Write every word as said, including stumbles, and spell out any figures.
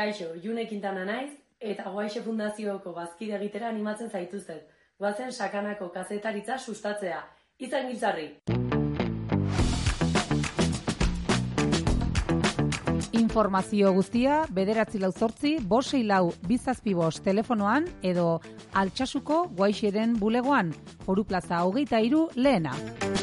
Kaixo, June Quintana naiz, eta Guaixe Fundazioko bazkide egitera animatzen zaituztet. Goazen sakanako kazetaritza sustatzea. Izan giltzarri! Informazio guztia bederatzi lau zortzi, bost sei lau, bi zazpi bost telefonoan edo Altsasuko Guaixeren bulegoan, Foru Plaza hogeita hiru lehena.